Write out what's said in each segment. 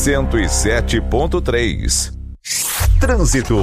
107.3. Trânsito.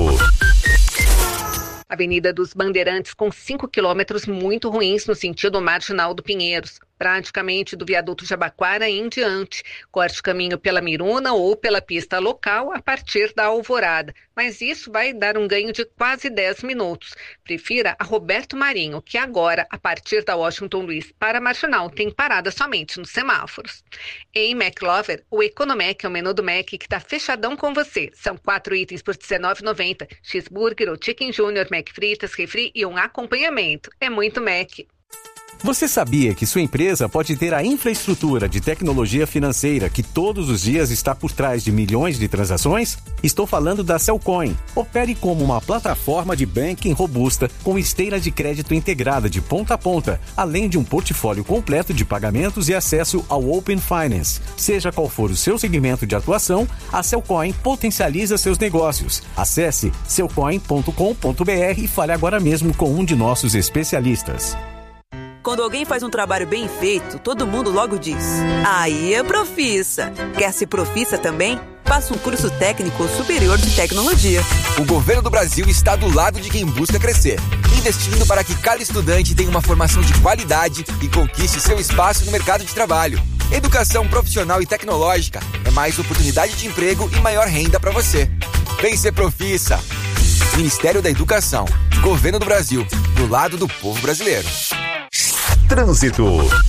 Avenida dos Bandeirantes com 5 quilômetros muito ruins no sentido marginal do Pinheiros, praticamente do viaduto Jabaquara em diante. Corte caminho pela Miruna ou pela pista local a partir da Alvorada, mas isso vai dar um ganho de quase 10 minutos. Prefira a Roberto Marinho, que agora, a partir da Washington Luiz para a Marginal, tem parada somente nos semáforos. Em McLover, o Economec é o menu do Mac que está fechadão com você. São 4 itens por R$19,90. Cheeseburger ou Chicken Junior, Mac fritas, refri e um acompanhamento. É muito Mac. Você sabia que sua empresa pode ter a infraestrutura de tecnologia financeira que todos os dias está por trás de milhões de transações? Estou falando da Cellcoin. Opere como uma plataforma de banking robusta com esteira de crédito integrada de ponta a ponta, além de um portfólio completo de pagamentos e acesso ao Open Finance. Seja qual for o seu segmento de atuação, a Cellcoin potencializa seus negócios. Acesse cellcoin.com.br e fale agora mesmo com um de nossos especialistas. Quando alguém faz um trabalho bem feito, todo mundo logo diz: aí é Profissa. Quer ser Profissa também? Faça um curso técnico superior de tecnologia. O governo do Brasil está do lado de quem busca crescer, investindo para que cada estudante tenha uma formação de qualidade e conquiste seu espaço no mercado de trabalho. Educação profissional e tecnológica é mais oportunidade de emprego e maior renda para você. Vem ser Profissa. Ministério da Educação, Governo do Brasil, do lado do povo brasileiro. Trânsito.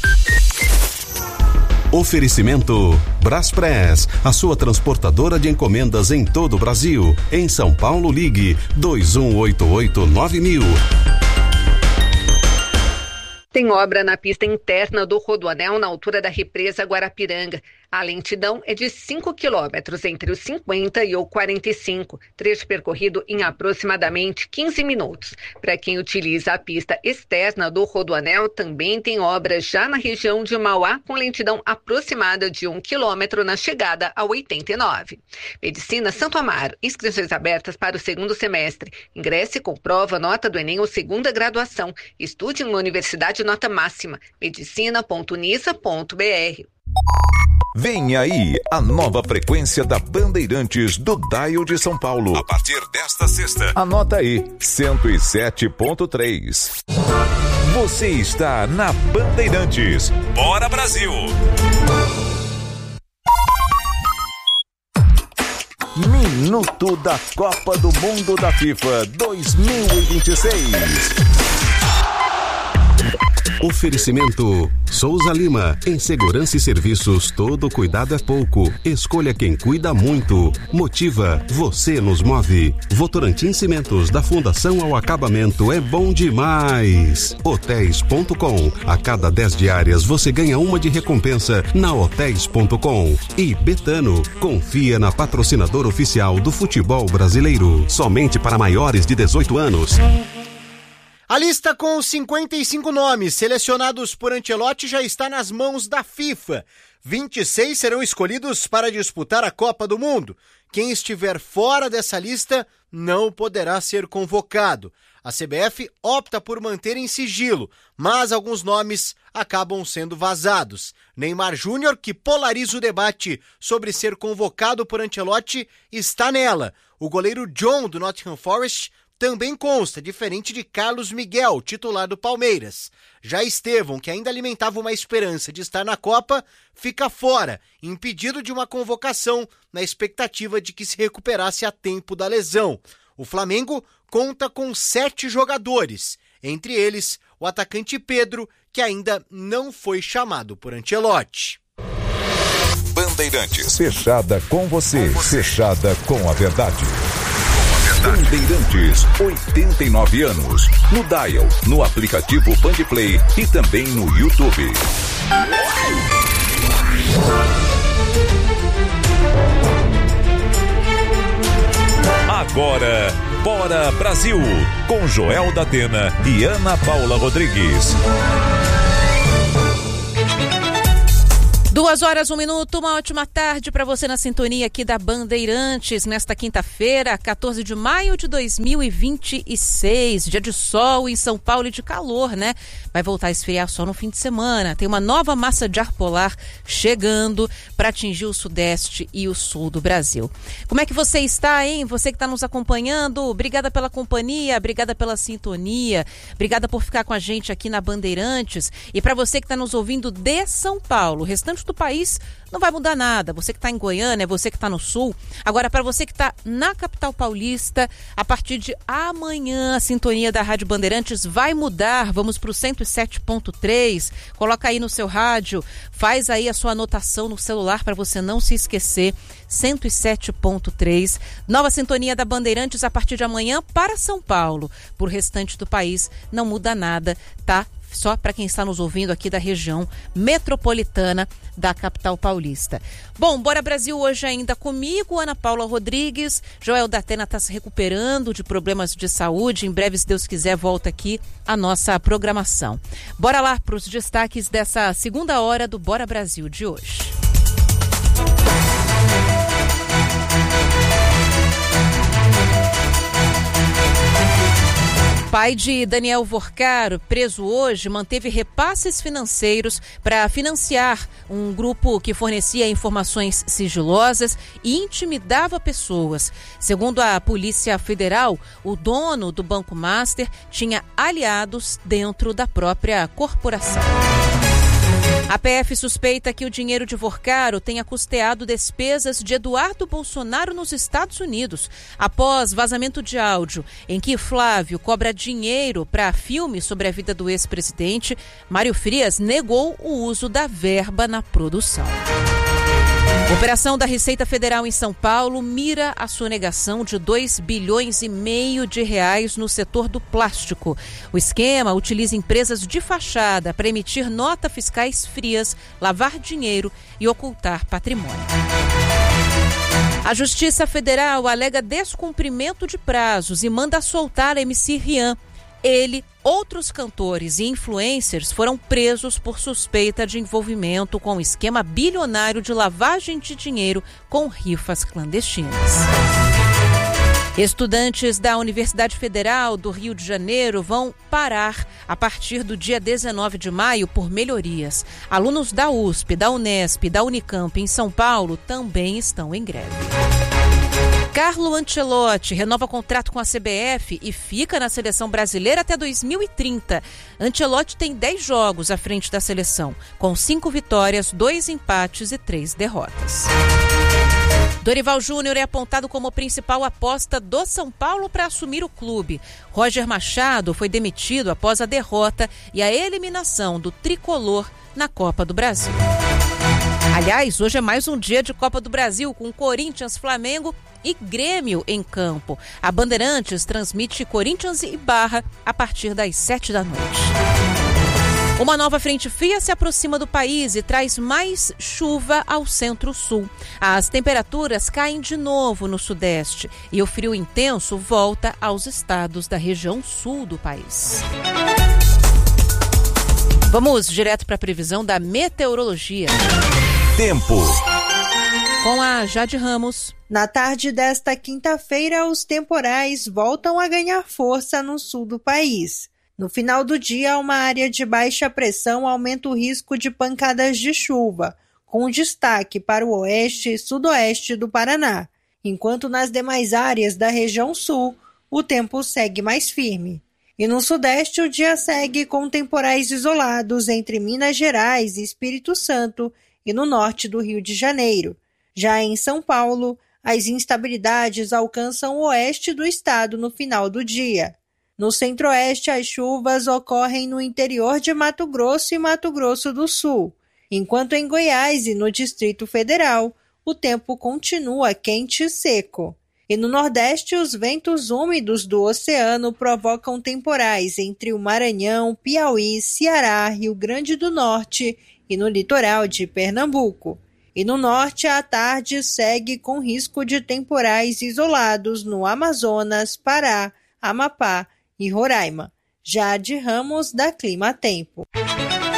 Oferecimento Braspress, a sua transportadora de encomendas em todo o Brasil. Em São Paulo, ligue 2188-9000. Tem obra na pista interna do Rodoanel na altura da represa Guarapiranga. A lentidão é de 5 quilômetros entre os 50 e o 45, trecho percorrido em aproximadamente 15 minutos. Para quem utiliza a pista externa do Rodoanel, também tem obras já na região de Mauá, com lentidão aproximada de 1 quilômetro na chegada a 89. Medicina Santo Amaro, inscrições abertas para o segundo semestre. Ingresse com prova, nota do Enem ou segunda graduação. Estude em uma universidade nota máxima. medicina.unisa.br. Vem aí a nova frequência da Bandeirantes do Dial de São Paulo. A partir desta sexta. Anota aí, 107.3. Você está na Bandeirantes. Bora Brasil! Minuto da Copa do Mundo da FIFA 2026. Oferecimento Souza Lima. Em segurança e serviços, todo cuidado é pouco. Escolha quem cuida muito. Motiva, você nos move. Votorantim Cimentos, da Fundação ao Acabamento, é bom demais. Hotéis.com. A cada 10 diárias você ganha uma de recompensa na Hotéis.com. E Betano, confia na patrocinadora oficial do futebol brasileiro. Somente para maiores de 18 anos. A lista com os 55 nomes selecionados por Ancelotti já está nas mãos da FIFA. 26 serão escolhidos para disputar a Copa do Mundo. Quem estiver fora dessa lista não poderá ser convocado. A CBF opta por manter em sigilo, mas alguns nomes acabam sendo vazados. Neymar Júnior, que polariza o debate sobre ser convocado por Ancelotti, está nela. O goleiro John, do Nottingham Forest, também consta, diferente de Carlos Miguel, titular do Palmeiras. Já Estevão, que ainda alimentava uma esperança de estar na Copa, fica fora, impedido de uma convocação na expectativa de que se recuperasse a tempo da lesão. O Flamengo conta com 7 jogadores, entre eles o atacante Pedro, que ainda não foi chamado por Ancelotti. Bandeirantes, fechada com você, fechada com a verdade. Bandeirantes, 89 anos. No Dial, no aplicativo Bandplay e também no YouTube. Agora, Bora Brasil, com Joel da Atena e Ana Paula Rodrigues. 2h01, uma ótima tarde para você na sintonia aqui da Bandeirantes, nesta quinta-feira, 14 de maio de 2026, dia de sol em São Paulo e de calor, né? Vai voltar a esfriar só no fim de semana, tem uma nova massa de ar polar chegando para atingir o sudeste e o sul do Brasil. Como é que você está, hein? Você que está nos acompanhando, obrigada pela companhia, obrigada pela sintonia, obrigada por ficar com a gente aqui na Bandeirantes. E para você que está nos ouvindo de São Paulo, o restante do país não vai mudar nada. Você que está em Goiânia, você que está no sul. Agora, para você que está na capital paulista, a partir de amanhã a sintonia da Rádio Bandeirantes vai mudar. Vamos para o 107.3. Coloca aí no seu rádio, faz aí a sua anotação no celular para você não se esquecer. 107.3. Nova sintonia da Bandeirantes a partir de amanhã para São Paulo. Por restante do país não muda nada, tá? Só para quem está nos ouvindo aqui da região metropolitana da capital paulista. Bom, Bora Brasil hoje ainda comigo, Ana Paula Rodrigues. Joel da Atena está se recuperando de problemas de saúde. Em breve, se Deus quiser, volta aqui a nossa programação. Bora lá para os destaques dessa segunda hora do Bora Brasil de hoje. Pai de Daniel Vorcaro, preso hoje, manteve repasses financeiros para financiar um grupo que fornecia informações sigilosas e intimidava pessoas. Segundo a Polícia Federal, o dono do Banco Master tinha aliados dentro da própria corporação. A PF suspeita que o dinheiro de Vorcaro tenha custeado despesas de Eduardo Bolsonaro nos Estados Unidos, após vazamento de áudio em que Flávio cobra dinheiro para filme sobre a vida do ex-presidente. Mário Frias negou o uso da verba na produção. Operação da Receita Federal em São Paulo mira a sonegação de 2,5 bilhões de reais no setor do plástico. O esquema utiliza empresas de fachada para emitir notas fiscais frias, lavar dinheiro e ocultar patrimônio. A Justiça Federal alega descumprimento de prazos e manda soltar MC Rian. Ele, outros cantores e influencers foram presos por suspeita de envolvimento com um esquema bilionário de lavagem de dinheiro com rifas clandestinas. Estudantes da Universidade Federal do Rio de Janeiro vão parar a partir do dia 19 de maio por melhorias. Alunos da USP, da Unesp e da Unicamp em São Paulo também estão em greve. Carlo Ancelotti renova contrato com a CBF e fica na seleção brasileira até 2030. Ancelotti tem 10 jogos à frente da seleção, com 5 vitórias, 2 empates e 3 derrotas. Dorival Júnior é apontado como principal aposta do São Paulo para assumir o clube. Roger Machado foi demitido após a derrota e a eliminação do tricolor na Copa do Brasil. Aliás, hoje é mais um dia de Copa do Brasil, com Corinthians, Flamengo e Grêmio em campo. A Bandeirantes transmite Corinthians e Barra a partir das 7 da noite. Uma nova frente fria se aproxima do país e traz mais chuva ao centro-sul. As temperaturas caem de novo no sudeste e o frio intenso volta aos estados da região sul do país. Vamos direto para a previsão da meteorologia. Tempo. Com a Jade Ramos. Na tarde desta quinta-feira, os temporais voltam a ganhar força no sul do país. No final do dia, uma área de baixa pressão aumenta o risco de pancadas de chuva, com destaque para o oeste e sudoeste do Paraná, enquanto nas demais áreas da região sul, o tempo segue mais firme. E no sudeste, o dia segue com temporais isolados entre Minas Gerais e Espírito Santo e no norte do Rio de Janeiro. Já em São Paulo, as instabilidades alcançam o oeste do estado no final do dia. No centro-oeste, as chuvas ocorrem no interior de Mato Grosso e Mato Grosso do Sul, enquanto em Goiás e no Distrito Federal, o tempo continua quente e seco. E no Nordeste, os ventos úmidos do oceano provocam temporais entre o Maranhão, Piauí, Ceará, Rio Grande do Norte e no litoral de Pernambuco. E no norte, a tarde segue com risco de temporais isolados no Amazonas, Pará, Amapá e Roraima. Jade Ramos, da Clima Tempo.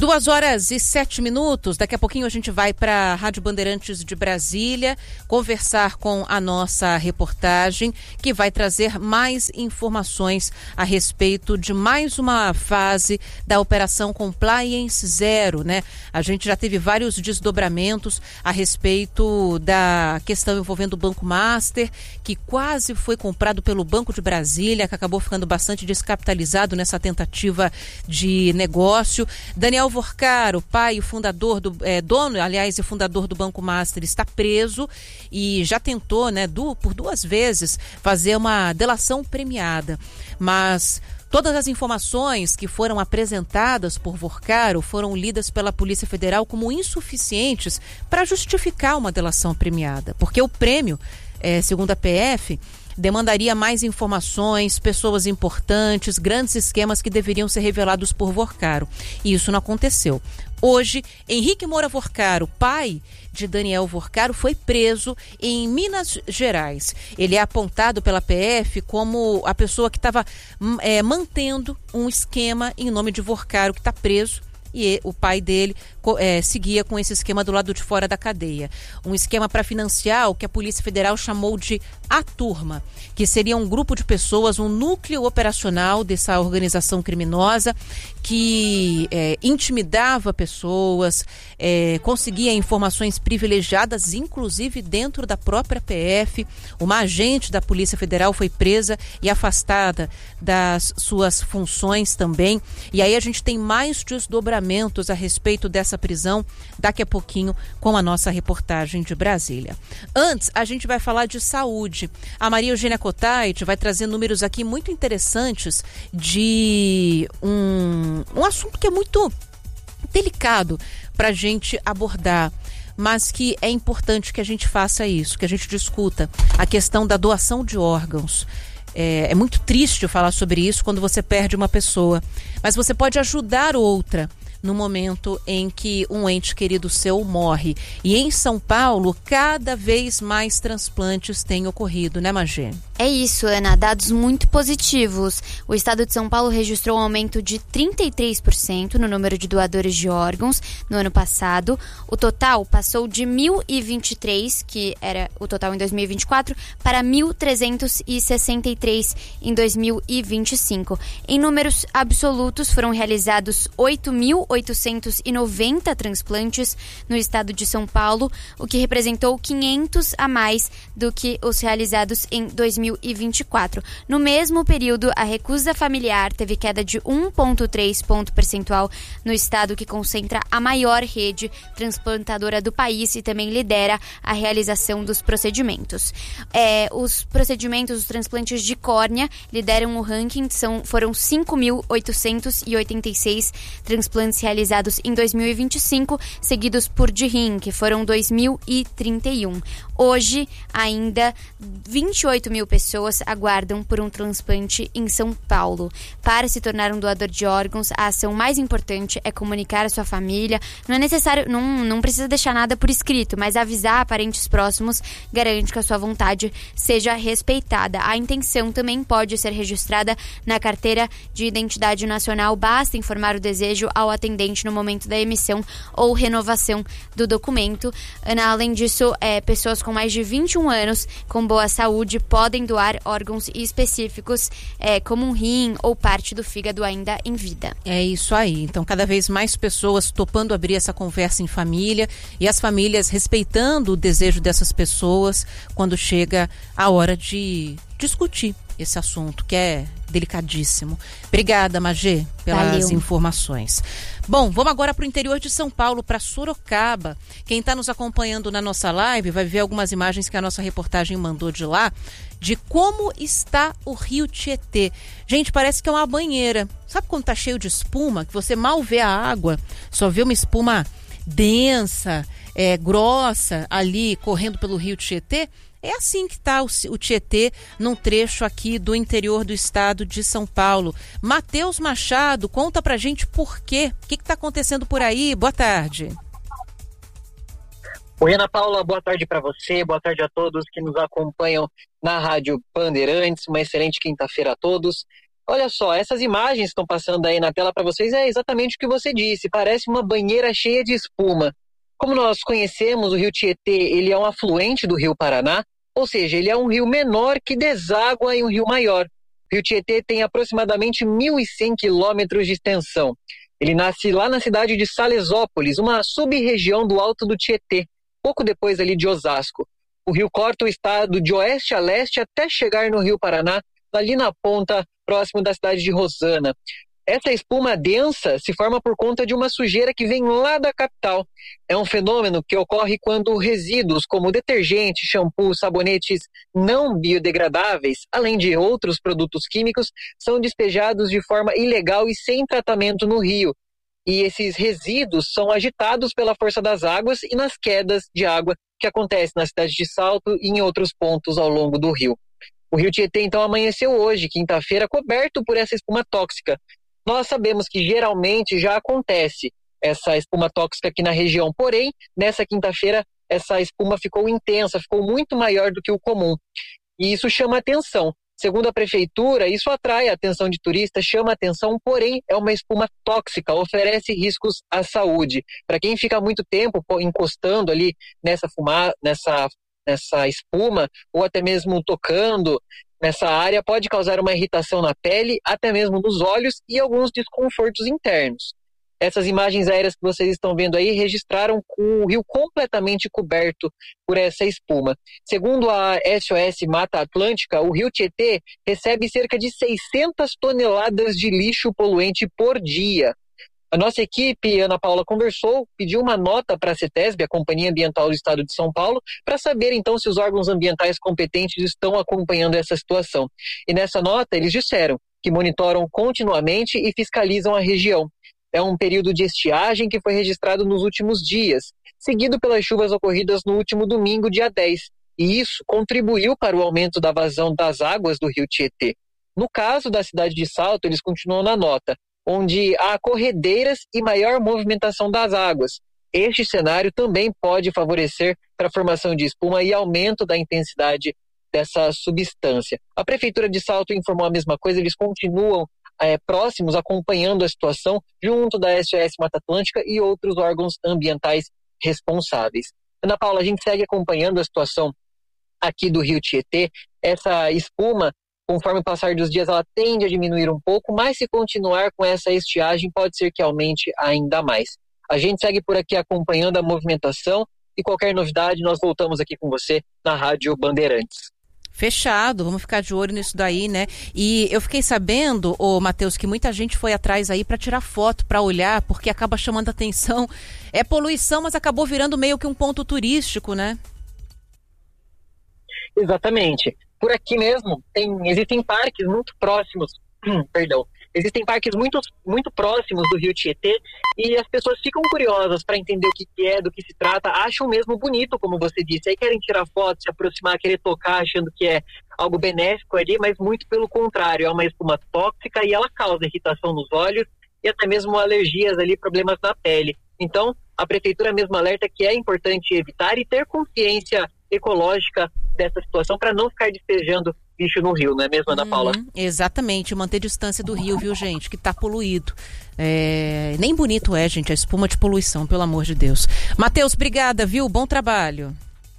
2h07. Daqui a pouquinho a gente vai para a Rádio Bandeirantes de Brasília conversar com a nossa reportagem, que vai trazer mais informações a respeito de mais uma fase da Operação Compliance Zero, né? A gente já teve vários desdobramentos a respeito da questão envolvendo o Banco Master, que quase foi comprado pelo Banco de Brasília, que acabou ficando bastante descapitalizado nessa tentativa de negócio. Daniel Vorcaro, pai e fundador dono e fundador do Banco Master, está preso e já tentou, né, por 2 vezes fazer uma delação premiada. Mas todas as informações que foram apresentadas por Vorcaro foram lidas pela Polícia Federal como insuficientes para justificar uma delação premiada, porque o prêmio, segundo a PF, demandaria mais informações, pessoas importantes, grandes esquemas que deveriam ser revelados por Vorcaro. E isso não aconteceu. Hoje, Henrique Moura Vorcaro, pai de Daniel Vorcaro, foi preso em Minas Gerais. Ele é apontado pela PF como a pessoa que estava mantendo um esquema em nome de Vorcaro, que está preso. E o pai dele seguia com esse esquema do lado de fora da cadeia. Um esquema para financiar o que a Polícia Federal chamou de A Turma, que seria um grupo de pessoas, um núcleo operacional dessa organização criminosa que intimidava pessoas, conseguia informações privilegiadas, inclusive dentro da própria PF. Uma agente da Polícia Federal foi presa e afastada das suas funções também. E aí a gente tem mais desdobramentos a respeito dessa prisão daqui a pouquinho com a nossa reportagem de Brasília. Antes, a gente vai falar de saúde. A Maria Eugênia Cottait vai trazer números aqui muito interessantes de um assunto que é muito delicado para a gente abordar, mas que é importante que a gente faça isso, que a gente discuta a questão da doação de órgãos. É muito triste falar sobre isso quando você perde uma pessoa, mas você pode ajudar outra no momento em que um ente querido seu morre. E em São Paulo, cada vez mais transplantes têm ocorrido, né, Magê? É isso, Ana, dados muito positivos. O estado de São Paulo registrou um aumento de 33% no número de doadores de órgãos no ano passado. O total passou de 1.023, que era o total em 2024, para 1.363 em 2025. Em números absolutos, foram realizados 8.890 transplantes no estado de São Paulo, o que representou 500 a mais do que os realizados em 2024. No mesmo período, a recusa familiar teve queda de 1,3 ponto percentual no estado, que concentra a maior rede transplantadora do país e também lidera a realização dos procedimentos. Os procedimentos, os transplantes de córnea lideram o ranking, foram 5.886 transplantes realizados em 2025, seguidos por de rim, que foram 2.031. Hoje, ainda 28 mil pessoas aguardam por um transplante em São Paulo. Para se tornar um doador de órgãos, a ação mais importante é comunicar a sua família. Não é necessário, não precisa deixar nada por escrito, mas avisar parentes próximos garante que a sua vontade seja respeitada. A intenção também pode ser registrada na carteira de identidade nacional. Basta informar o desejo ao atendente no momento da emissão ou renovação do documento. Além disso, pessoas com mais de 21 anos com boa saúde podem doar órgãos específicos, como um rim ou parte do fígado ainda em vida. É isso aí. Então, cada vez mais pessoas topando abrir essa conversa em família e as famílias respeitando o desejo dessas pessoas quando chega a hora de discutir esse assunto, que é delicadíssimo. Obrigada, Magê, pelas informações. Bom, vamos agora para o interior de São Paulo, para Sorocaba. Quem está nos acompanhando na nossa live vai ver algumas imagens que a nossa reportagem mandou de lá, de como está o rio Tietê. Gente, parece que é uma banheira. Sabe quando está cheio de espuma, que você mal vê a água, só vê uma espuma densa, grossa ali correndo pelo rio Tietê? É assim que está o Tietê num trecho aqui do interior do estado de São Paulo. Matheus Machado, conta pra gente por quê. O que está acontecendo por aí? Boa tarde. Oi, Ana Paula, boa tarde para você, boa tarde a todos que nos acompanham na Rádio Bandeirantes. Uma excelente quinta-feira a todos. Olha só, essas imagens que estão passando aí na tela para vocês é exatamente o que você disse, parece uma banheira cheia de espuma. Como nós conhecemos, o rio Tietê, ele é um afluente do rio Paraná, ou seja, ele é um rio menor que deságua em um rio maior. O rio Tietê tem aproximadamente 1.100 quilômetros de extensão. Ele nasce lá na cidade de Salesópolis, uma sub-região do Alto do Tietê, pouco depois ali de Osasco. O rio corta o estado de oeste a leste até chegar no rio Paraná, ali na ponta, próximo da cidade de Rosana. Essa espuma densa se forma por conta de uma sujeira que vem lá da capital. É um fenômeno que ocorre quando resíduos como detergente, shampoo, sabonetes não biodegradáveis, além de outros produtos químicos, são despejados de forma ilegal e sem tratamento no rio. E esses resíduos são agitados pela força das águas e nas quedas de água que acontecem na cidade de Salto e em outros pontos ao longo do rio. O rio Tietê, então, amanheceu hoje, quinta-feira, coberto por essa espuma tóxica. Nós sabemos que geralmente já acontece essa espuma tóxica aqui na região, porém, nessa quinta-feira, essa espuma ficou intensa, ficou muito maior do que o comum. E isso chama atenção. Segundo a prefeitura, isso atrai a atenção de turistas, chama atenção, porém, é uma espuma tóxica, oferece riscos à saúde. Para quem fica muito tempo encostando ali nessa espuma, ou até mesmo tocando nessa área, pode causar uma irritação na pele, até mesmo nos olhos e alguns desconfortos internos. Essas imagens aéreas que vocês estão vendo aí registraram o rio completamente coberto por essa espuma. Segundo a SOS Mata Atlântica, o rio Tietê recebe cerca de 600 toneladas de lixo poluente por dia. A nossa equipe, Ana Paula, conversou, pediu uma nota para a CETESB, a Companhia Ambiental do Estado de São Paulo, para saber então se os órgãos ambientais competentes estão acompanhando essa situação. E nessa nota eles disseram que monitoram continuamente e fiscalizam a região. É um período de estiagem que foi registrado nos últimos dias, seguido pelas chuvas ocorridas no último domingo, dia 10. E isso contribuiu para o aumento da vazão das águas do rio Tietê. No caso da cidade de Salto, eles continuam na nota, onde há corredeiras e maior movimentação das águas. Este cenário também pode favorecer para a formação de espuma e aumento da intensidade dessa substância. A Prefeitura de Salto informou a mesma coisa, eles continuam próximos, acompanhando a situação junto da SOS Mata Atlântica e outros órgãos ambientais responsáveis. Ana Paula, a gente segue acompanhando a situação aqui do rio Tietê. Essa espuma, conforme o passar dos dias, ela tende a diminuir um pouco, mas se continuar com essa estiagem, pode ser que aumente ainda mais. A gente segue por aqui acompanhando a movimentação e qualquer novidade, nós voltamos aqui com você na Rádio Bandeirantes. Fechado, vamos ficar de olho nisso daí, né? E eu fiquei sabendo, Matheus, que muita gente foi atrás aí para tirar foto, para olhar, porque acaba chamando atenção. É poluição, mas acabou virando meio que um ponto turístico, né? Exatamente. Por aqui mesmo, existem parques muito próximos, existem parques muito próximos do rio Tietê e as pessoas ficam curiosas para entender o que é, do que se trata, acham mesmo bonito, como você disse, aí querem tirar foto, se aproximar, querer tocar, achando que é algo benéfico ali, mas muito pelo contrário, é uma espuma tóxica e ela causa irritação nos olhos e até mesmo alergias ali, problemas na pele. Então, a prefeitura mesmo alerta que é importante evitar e ter consciência ecológica dessa situação para não ficar despejando lixo no rio, não é mesmo, Ana Paula? Exatamente, manter distância do rio, viu, gente, que tá poluído. Nem bonito é, gente, a espuma de poluição, pelo amor de Deus. Matheus, obrigada, viu? Bom trabalho.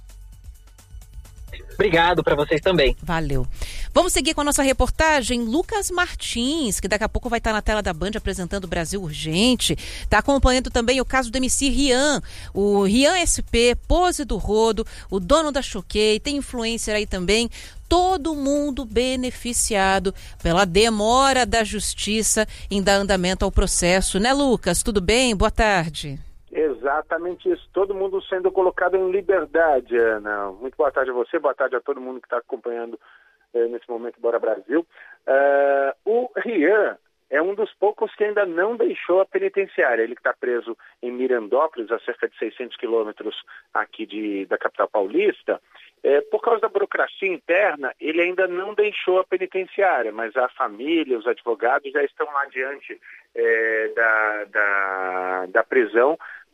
Obrigado para vocês também. Valeu. Vamos seguir com a nossa reportagem. Lucas Martins, que daqui a pouco vai estar na tela da Band apresentando o Brasil Urgente. Está acompanhando também o caso do MC Rian. O Rian SP, Pose do Rodo, o dono da Choquei, tem influencer aí também. Todo mundo beneficiado pela demora da justiça em dar andamento ao processo. Né, Lucas? Tudo bem? Boa tarde. Exatamente isso, todo mundo sendo colocado em liberdade, Ana. Muito boa tarde a você, boa tarde a todo mundo que está acompanhando nesse momento Bora Brasil. O Rian é um dos poucos que ainda não deixou a penitenciária, ele que está preso em Mirandópolis, a cerca de 600 quilômetros aqui da capital paulista. Por causa da burocracia interna, ele ainda não deixou a penitenciária, mas a família, os advogados já estão lá diante da prisão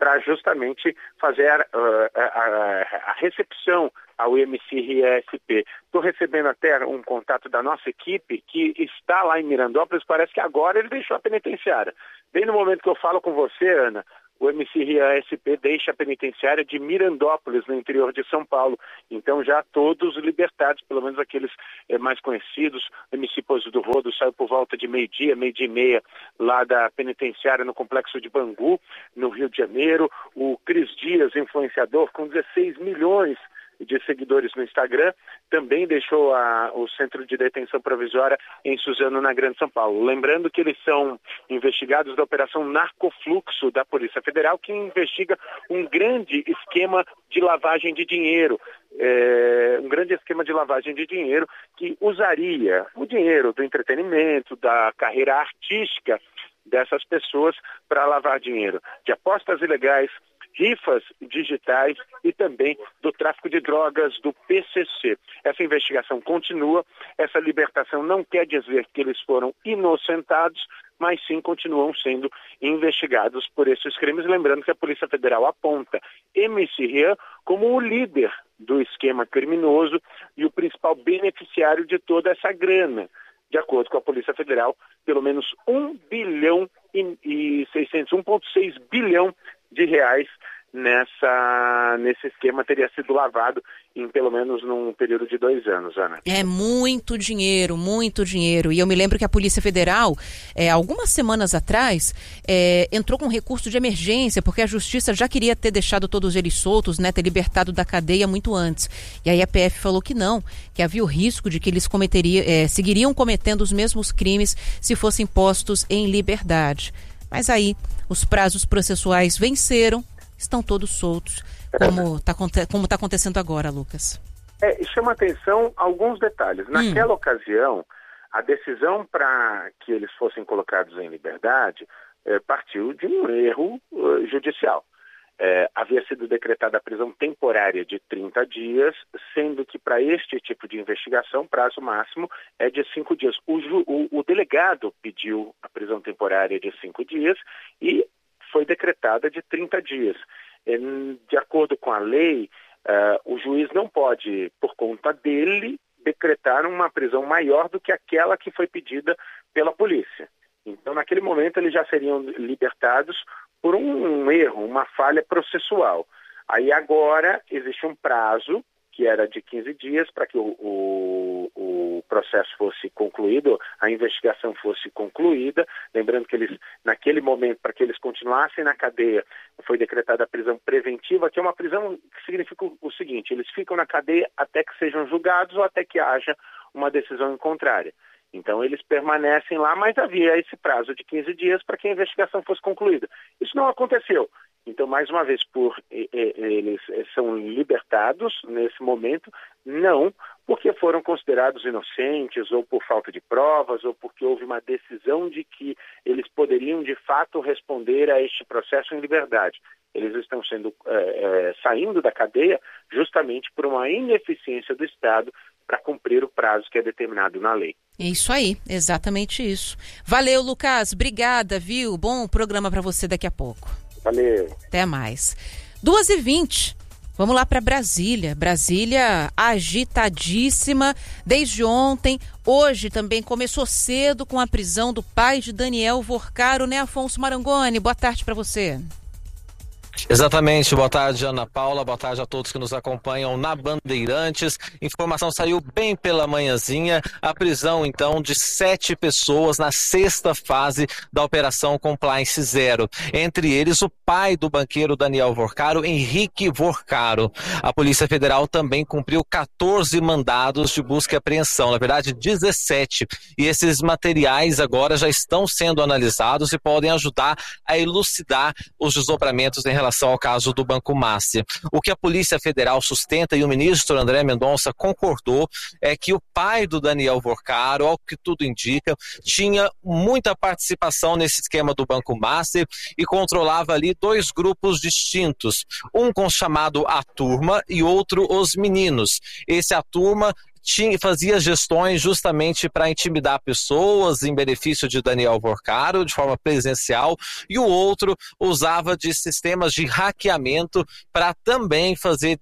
para justamente fazer a recepção ao MC-RIA-SP. Estou recebendo até um contato da nossa equipe que está lá em Mirandópolis, parece que agora ele deixou a penitenciária. Bem no momento que eu falo com você, Ana, o MC-RIA-SP deixa a penitenciária de Mirandópolis, no interior de São Paulo. Então já todos libertados, pelo menos aqueles mais conhecidos. O MC Pozo do Rodo saiu por volta de meio-dia e meia, lá da penitenciária no Complexo de Bangu, no Rio de Janeiro. O Cris Dias, influenciador, com 16 milhões de seguidores no Instagram, também deixou o centro de detenção provisória em Suzano, na Grande São Paulo. Lembrando que eles são investigados da Operação Narcofluxo da Polícia Federal, que investiga um grande esquema de lavagem de dinheiro. Um grande esquema de lavagem de dinheiro que usaria o dinheiro do entretenimento, da carreira artística dessas pessoas para lavar dinheiro de apostas ilegais, rifas digitais e também do tráfico de drogas do PCC. Essa investigação continua, essa libertação não quer dizer que eles foram inocentados, mas sim continuam sendo investigados por esses crimes. Lembrando que a Polícia Federal aponta MC-RIA como o líder do esquema criminoso e o principal beneficiário de toda essa grana. De acordo com a Polícia Federal, pelo menos 1,6 bilhão de reais nesse esquema teria sido lavado em pelo menos num período de 2 anos, Ana. É muito dinheiro, muito dinheiro. E eu me lembro que a Polícia Federal, algumas semanas atrás, entrou com recurso de emergência, porque a Justiça já queria ter deixado todos eles soltos, né, ter libertado da cadeia muito antes. E aí a PF falou que não, que havia o risco de que eles seguiriam cometendo os mesmos crimes se fossem postos em liberdade. Mas aí os prazos processuais venceram, estão todos soltos, como está acontecendo agora, Lucas. Chama atenção alguns detalhes. Naquela ocasião, a decisão para que eles fossem colocados em liberdade partiu de um erro judicial. Havia sido decretada a prisão temporária de 30 dias, sendo que para este tipo de investigação, prazo máximo é de 5 dias. O delegado pediu a prisão temporária de 5 dias e foi decretada de 30 dias. De acordo com a lei, o juiz não pode, por conta dele, decretar uma prisão maior do que aquela que foi pedida pela polícia. Então, naquele momento, eles já seriam libertados por um erro, uma falha processual. Aí agora existe um prazo, que era de 15 dias, para que o processo fosse concluído, a investigação fosse concluída. Lembrando que eles, naquele momento, para que eles continuassem na cadeia, foi decretada a prisão preventiva, que é uma prisão que significa o seguinte: eles ficam na cadeia até que sejam julgados ou até que haja uma decisão em contrária. Então eles permanecem lá, mas havia esse prazo de 15 dias para que a investigação fosse concluída. Isso não aconteceu. Então, mais uma vez, eles são libertados nesse momento, não porque foram considerados inocentes ou por falta de provas ou porque houve uma decisão de que eles poderiam de fato responder a este processo em liberdade. Eles estão saindo da cadeia justamente por uma ineficiência do Estado para cumprir o prazo que é determinado na lei. É isso aí, exatamente isso. Valeu, Lucas, obrigada, viu? Bom programa para você daqui a pouco. Valeu. Até mais. 2h20. Vamos lá para Brasília. Brasília agitadíssima desde ontem. Hoje também começou cedo com a prisão do pai de Daniel Vorcaro, né, Afonso Marangoni? Boa tarde para você. Exatamente, boa tarde, Ana Paula, boa tarde a todos que nos acompanham na Bandeirantes. Informação saiu bem pela manhãzinha, a prisão então de 7 pessoas na 6ª fase da Operação Compliance Zero. Entre eles o pai do banqueiro Daniel Vorcaro, Henrique Vorcaro. A Polícia Federal também cumpriu 14 mandados de busca e apreensão, na verdade 17. E esses materiais agora já estão sendo analisados e podem ajudar a elucidar os desdobramentos em relação ao caso do Banco Master. O que a Polícia Federal sustenta e o ministro André Mendonça concordou é que o pai do Daniel Vorcaro, ao que tudo indica, tinha muita participação nesse esquema do Banco Master e controlava ali 2 grupos distintos, um chamado A Turma e outro Os Meninos. Esse A Turma fazia gestões justamente para intimidar pessoas em benefício de Daniel Vorcaro, de forma presencial, e o outro usava de sistemas de hackeamento para também fazer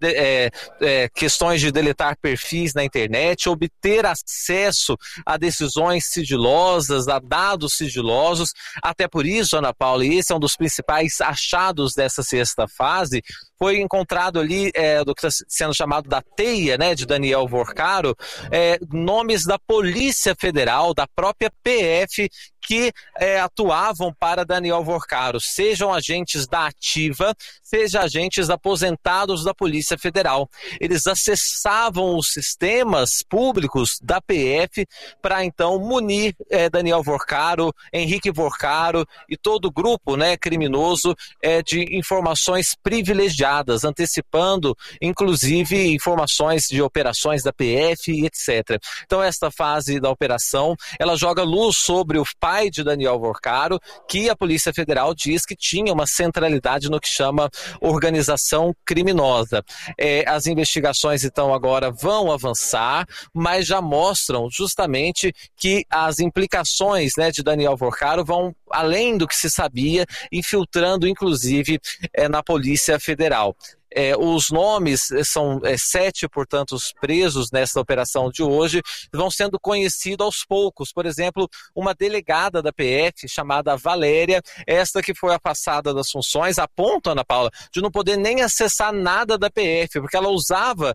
questões de deletar perfis na internet, obter acesso a decisões sigilosas, a dados sigilosos. Até por isso, Ana Paula, e esse é um dos principais achados dessa sexta fase, foi encontrado ali, do que está sendo chamado da teia, né, de Daniel Vorcaro, nomes da Polícia Federal, da própria PF, que atuavam para Daniel Vorcaro, sejam agentes da ativa, sejam agentes aposentados da Polícia Federal. Eles acessavam os sistemas públicos da PF para então munir Daniel Vorcaro, Henrique Vorcaro e todo o grupo, né, criminoso de informações privilegiadas, antecipando inclusive informações de operações da PF e etc. Então esta fase da operação, ela joga luz sobre o pai de Daniel Vorcaro, que a Polícia Federal diz que tinha uma centralidade no que chama organização criminosa. As investigações então agora vão avançar, mas já mostram justamente que as implicações, né, de Daniel Vorcaro vão além do que se sabia, infiltrando inclusive na Polícia Federal. Os nomes são 7, portanto, os presos nessa operação de hoje vão sendo conhecidos aos poucos. Por exemplo, uma delegada da PF chamada Valéria, esta que foi afastada das funções, a ponto, Ana Paula, de não poder nem acessar nada da PF, porque ela usava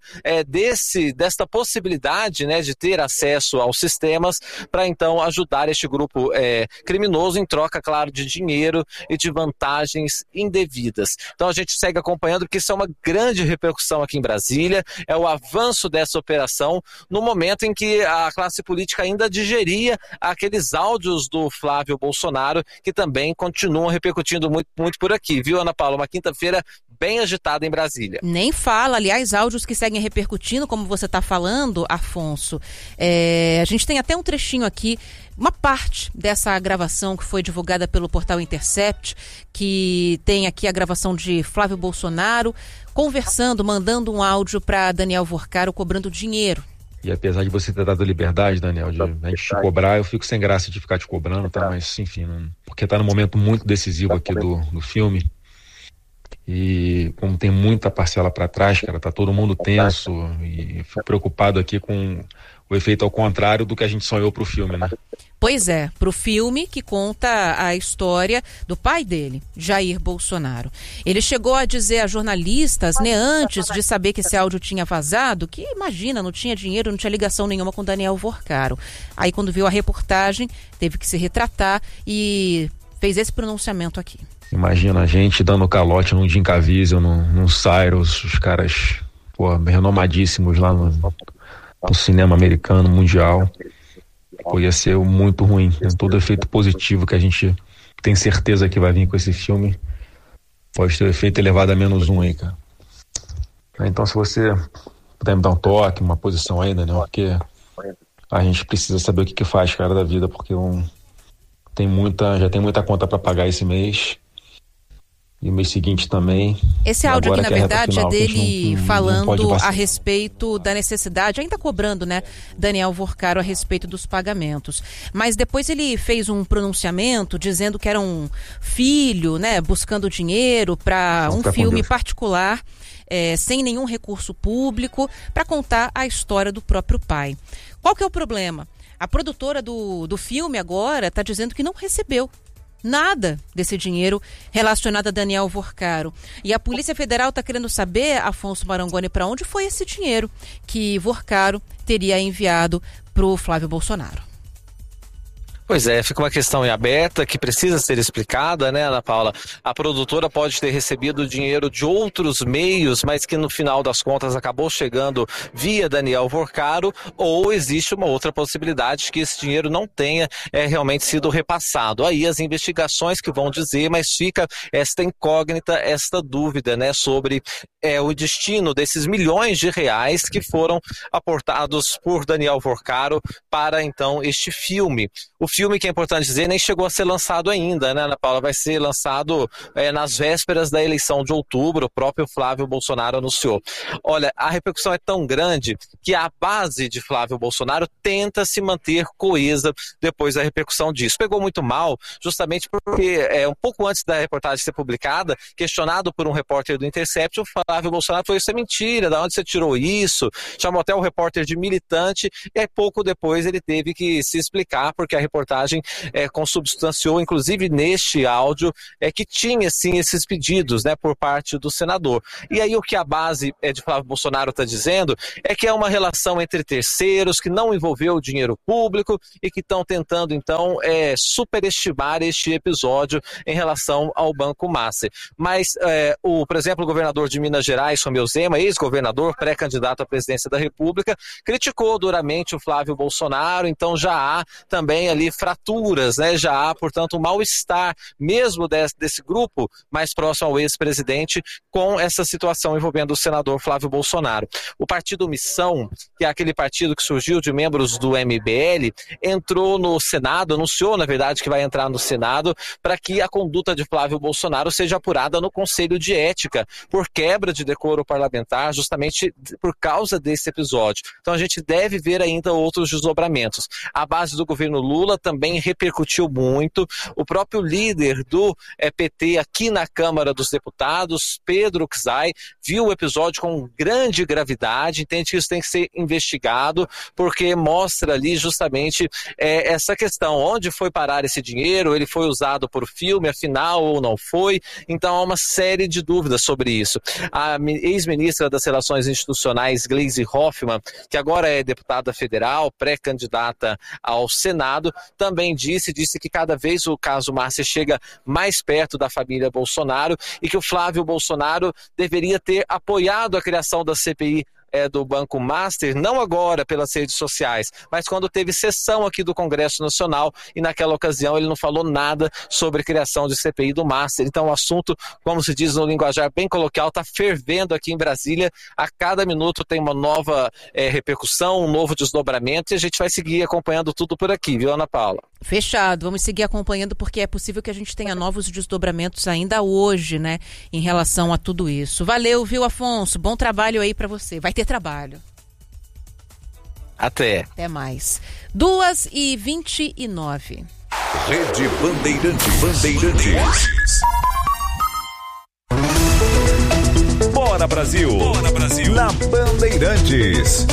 desta possibilidade, né, de ter acesso aos sistemas para então ajudar este grupo criminoso em troca, claro, de dinheiro e de vantagens indevidas. Então a gente segue acompanhando, porque isso é uma grande repercussão aqui em Brasília, é o avanço dessa operação no momento em que a classe política ainda digeria aqueles áudios do Flávio Bolsonaro, que também continuam repercutindo muito, muito por aqui, viu, Ana Paula? Uma quinta-feira bem agitada em Brasília. Nem fala, aliás, áudios que seguem repercutindo, como você está falando, Afonso. A gente tem até um trechinho aqui, uma parte dessa gravação que foi divulgada pelo portal Intercept, que tem aqui a gravação de Flávio Bolsonaro conversando, mandando um áudio para Daniel Vorcaro cobrando dinheiro. E apesar de você ter dado liberdade, Daniel, de a gente te cobrar, eu fico sem graça de ficar te cobrando, tá? Mas, enfim, porque tá num momento muito decisivo aqui do filme. E como tem muita parcela para trás, cara, tá todo mundo tenso e fico preocupado aqui com o efeito ao contrário do que a gente sonhou pro filme, né? Pois é, pro filme que conta a história do pai dele, Jair Bolsonaro. Ele chegou a dizer a jornalistas, né, antes de saber que esse áudio tinha vazado, que imagina, não tinha dinheiro, não tinha ligação nenhuma com Daniel Vorcaro. Aí quando viu a reportagem, teve que se retratar e fez esse pronunciamento aqui. Imagina a gente dando calote num Jim Caviezel, num Cyrus, os caras, renomadíssimos lá no cinema americano, mundial. Ia ser muito ruim. Todo efeito positivo que a gente tem certeza que vai vir com esse filme pode ter efeito elevado a -1 aí, cara. Então, se você puder me dar um toque, uma posição aí, Daniel, porque a gente precisa saber o que faz, cara, da vida, porque já tem muita conta para pagar esse mês. E o mês seguinte também. Esse áudio aqui, na verdade, é dele falando a respeito da necessidade, ainda cobrando, né, Daniel Vorcaro a respeito dos pagamentos. Mas depois ele fez um pronunciamento dizendo que era um filho, né, buscando dinheiro para um filme particular, sem nenhum recurso público, para contar a história do próprio pai. Qual que é o problema? A produtora do filme agora está dizendo que não recebeu nada desse dinheiro relacionado a Daniel Vorcaro. E a Polícia Federal está querendo saber, Afonso Marangoni, para onde foi esse dinheiro que Vorcaro teria enviado para o Flávio Bolsonaro. Pois é, fica uma questão em aberta que precisa ser explicada, né, Ana Paula? A produtora pode ter recebido dinheiro de outros meios, mas que no final das contas acabou chegando via Daniel Vorcaro, ou existe uma outra possibilidade que esse dinheiro não tenha realmente sido repassado. Aí as investigações que vão dizer, mas fica esta incógnita, esta dúvida, né, sobre o destino desses milhões de reais que foram aportados por Daniel Vorcaro para então este filme. O filme, que é importante dizer, nem chegou a ser lançado ainda, né, Ana Paula? Vai ser lançado nas vésperas da eleição de outubro, o próprio Flávio Bolsonaro anunciou. Olha, a repercussão é tão grande que a base de Flávio Bolsonaro tenta se manter coesa depois da repercussão disso. Pegou muito mal, justamente porque um pouco antes da reportagem ser publicada, questionado por um repórter do Intercept, o Flávio Bolsonaro falou: isso é mentira, de onde você tirou isso? Chamou até o repórter de militante, e aí pouco depois ele teve que se explicar, porque a reportagem consubstanciou, inclusive neste áudio, que tinha sim esses pedidos, né, por parte do senador. E aí o que a base de Flávio Bolsonaro está dizendo é que é uma relação entre terceiros, que não envolveu o dinheiro público e que estão tentando então superestimar este episódio em relação ao Banco Master. Mas, por exemplo, o governador de Minas Gerais, Romeu Zema, ex-governador, pré-candidato à presidência da República, criticou duramente o Flávio Bolsonaro, então já há também ali fraturas, né? Já há, portanto, um mal-estar mesmo desse grupo mais próximo ao ex-presidente com essa situação envolvendo o senador Flávio Bolsonaro. O partido Missão, que é aquele partido que surgiu de membros do MBL, entrou no Senado, anunciou, na verdade, que vai entrar no Senado para que a conduta de Flávio Bolsonaro seja apurada no Conselho de Ética por quebra de decoro parlamentar, justamente por causa desse episódio. Então a gente deve ver ainda outros desdobramentos. A base do governo Lula também repercutiu muito. O próprio líder do PT aqui na Câmara dos Deputados, Pedro Czai, viu o episódio com grande gravidade, entende que isso tem que ser investigado, porque mostra ali justamente essa questão, onde foi parar esse dinheiro, ele foi usado por filme, afinal ou não foi, então há uma série de dúvidas sobre isso. A ex-ministra das Relações Institucionais, Gleisi Hoffmann, que agora é deputada federal, pré-candidata ao Senado, também disse que cada vez o caso Master chega mais perto da família Bolsonaro e que o Flávio Bolsonaro deveria ter apoiado a criação da CPI do Banco Master, não agora pelas redes sociais, mas quando teve sessão aqui do Congresso Nacional, e naquela ocasião ele não falou nada sobre a criação de CPI do Master. Então o assunto, como se diz no linguajar bem coloquial, está fervendo aqui em Brasília. A cada minuto tem uma nova repercussão, um novo desdobramento, e a gente vai seguir acompanhando tudo por aqui, viu, Ana Paula? Fechado, vamos seguir acompanhando, porque é possível que a gente tenha novos desdobramentos ainda hoje, né, em relação a tudo isso. Valeu, viu, Afonso? Bom trabalho aí para você. Vai ter trabalho. Até mais. 2h29. Rede Bandeirantes. Bora Brasil! Bora Brasil! Na Bandeirantes.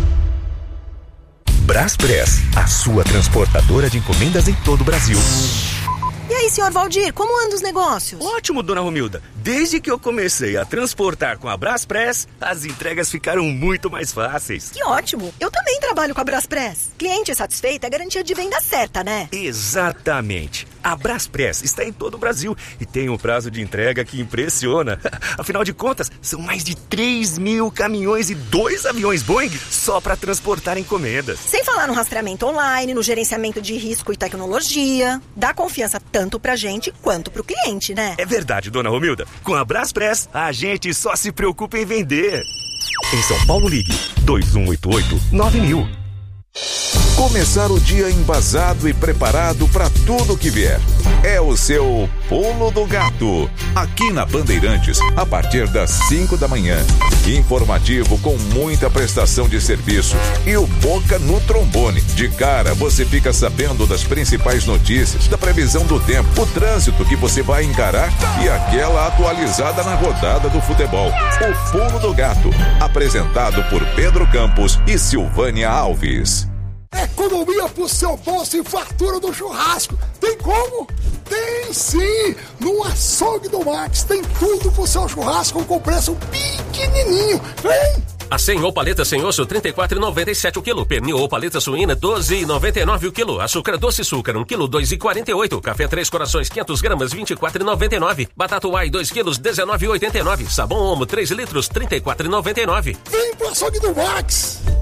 Braspress, a sua transportadora de encomendas em todo o Brasil. E aí, senhor Valdir, como andam os negócios? Ótimo, dona Romilda. Desde que eu comecei a transportar com a Braspress, as entregas ficaram muito mais fáceis. Que ótimo! Eu também trabalho com a Braspress. Cliente satisfeito é garantia de venda certa, né? Exatamente. A Braspress está em todo o Brasil e tem um prazo de entrega que impressiona. Afinal de contas, são mais de 3.000 caminhões e 2 aviões Boeing só para transportar encomendas. Sem falar no rastreamento online, no gerenciamento de risco e tecnologia. Dá confiança tanto pra gente quanto pro cliente, né? É verdade, dona Romilda. Com a Braspress, a gente só se preocupa em vender. Em São Paulo, ligue 2188-9000. Começar o dia embasado e preparado para tudo que vier. É o seu Pulo do Gato. Aqui na Bandeirantes, a partir das 5 da manhã. Informativo com muita prestação de serviço e o Boca no trombone. De cara, você fica sabendo das principais notícias, da previsão do tempo, o trânsito que você vai encarar e aquela atualizada na rodada do futebol. O Pulo do Gato. Apresentado por Pedro Campos e Silvânia Alves. Economia pro seu bolso e fartura do churrasco. Tem como? Tem sim! No Açougue do Max tem tudo pro seu churrasco com preço pequenininho. Vem! Acém ou paleta sem osso, R$ 34,97 o quilo. Pernil ou paleta suína, R$ 12,99 o quilo. Açúcar doce açúcar, 1 quilo, R$ 2,48. Café Três Corações, 500 gramas, R$ 24,99. Batata Uai, 2 quilos, R$ 19,89. Sabão Omo, 3 litros, R$ 34,99. Vem pro Açougue do Max!